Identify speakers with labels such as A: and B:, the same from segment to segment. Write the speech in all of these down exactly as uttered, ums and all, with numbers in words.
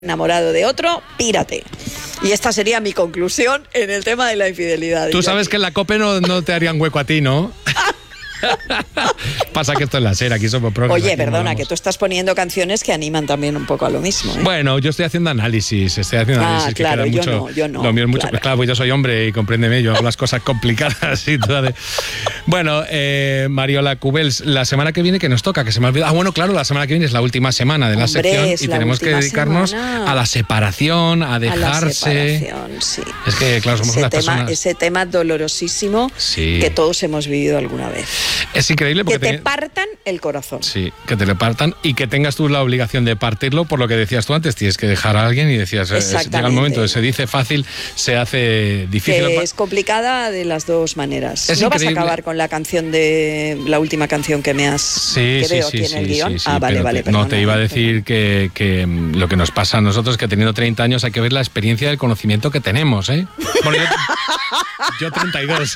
A: enamorado de otro, pírate. Y esta sería mi conclusión en el tema de la infidelidad.
B: Tú sabes que en la COPE no, no te harían hueco a ti, ¿no? Pasa que esto es la SER, aquí somos progres.
A: Oye, perdona, que tú estás poniendo canciones que animan también un poco a lo mismo, ¿eh?
B: Bueno, yo estoy haciendo análisis, estoy haciendo
A: Ah,
B: análisis.
A: claro,
B: que
A: yo
B: mucho,
A: no, yo no.
B: Lo mío es mucho,
A: claro.
B: pues claro, pues yo soy hombre y compréndeme, yo hago las cosas complicadas y todo. De... Bueno, eh, Mariola Cubels, la semana que viene que nos toca, que se me ha olvidado. Ah, bueno, claro, la semana que viene es la última semana de la
A: Hombre,
B: sección
A: es
B: y
A: la
B: tenemos que dedicarnos
A: semana.
B: a la separación, a dejarse.
A: A la separación, sí.
B: Es que, claro, somos
A: ese
B: unas
A: tema,
B: personas...
A: Ese tema dolorosísimo
B: Sí.
A: que todos hemos vivido alguna vez.
B: Es increíble porque...
A: Que te
B: te...
A: partan el corazón.
B: Sí, que te lo partan y que tengas tú la obligación de partirlo, por lo que decías tú antes, tienes que dejar a alguien y decías, es, llega el momento, se dice fácil, se hace difícil.
A: Que es complicada de las dos maneras.
B: Es
A: ¿No
B: increíble.
A: vas a acabar con la canción de la última canción que me has
B: Sí,
A: que
B: sí,
A: veo
B: sí,
A: aquí
B: sí,
A: en el
B: sí,
A: guión?
B: sí, sí,
A: ah, vale,
B: pero
A: vale,
B: te, No, te iba a
A: perdona.
B: decir que, que mm, lo que nos pasa a nosotros, que teniendo treinta años hay que ver la experiencia del conocimiento que tenemos, ¿eh? Bueno, yo, yo treinta y dos.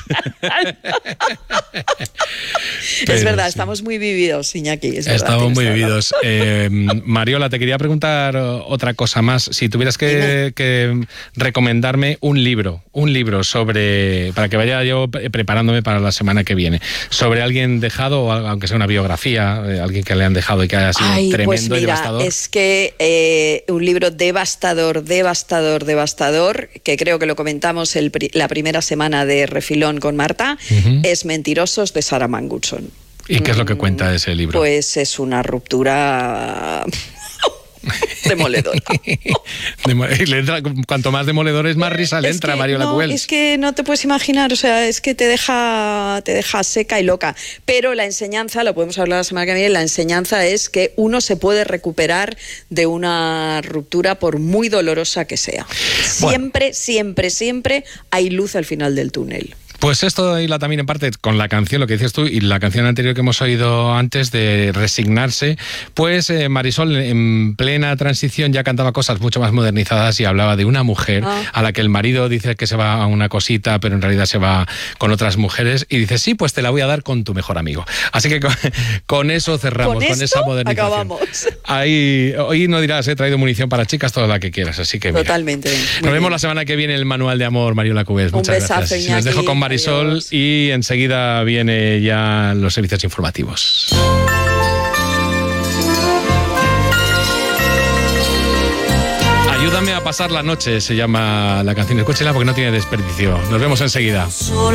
A: Es verdad, sí. Estamos muy vividos, Iñaki. Es verdad,
B: Estamos muy
A: toda la
B: vividos. Eh, Mariola, te quería preguntar otra cosa más. Si tuvieras que, que recomendarme un libro, un libro sobre, para que vaya yo preparándome para la semana que viene, sobre alguien dejado, aunque sea una biografía, eh, alguien que le han dejado y que haya sido
A: Ay,
B: tremendo
A: pues mira,
B: y devastador.
A: Es que eh, un libro devastador, devastador, devastador, que creo que lo comentamos el, la primera semana de Refilón con Marta, uh-huh. es Mentirosos, de Sarah Manguson.
B: ¿Y qué es lo que cuenta ese libro?
A: Pues es una ruptura demoledora.
B: Cuanto más demoledores, más risa le entra a Mariola
A: no,
B: Cubels.
A: Es que no te puedes imaginar, o sea, es que te deja, te deja seca y loca. Pero la enseñanza, lo podemos hablar la semana que viene, la enseñanza es que uno se puede recuperar de una ruptura por muy dolorosa que sea. Siempre, bueno. siempre, siempre hay luz al final del túnel.
B: Pues esto hila también en parte con la canción, lo que dices tú, y la canción anterior que hemos oído antes de Resignarse, pues eh, Marisol en plena transición ya cantaba cosas mucho más modernizadas y hablaba de una mujer ah. a la que el marido dice que se va a una cosita, pero en realidad se va con otras mujeres y dice, sí, pues te la voy a dar con tu mejor amigo. Así que con, con eso cerramos,
A: con,
B: con esa modernización.
A: Acabamos.
B: Ahí, hoy no dirás, he traído munición para chicas, toda la que quieras, así que mira.
A: Totalmente.
B: Nos vemos bien. La semana que viene en el Manual de Amor, Mariola Cubels. Muchas
A: Un besazo,
B: gracias.
A: Iñaki.
B: Les dejo con Marisol. Adiós. Y enseguida viene ya los servicios informativos. Ayúdame a pasar la noche, se llama la canción. Escúchela porque no tiene desperdicio. Nos vemos enseguida.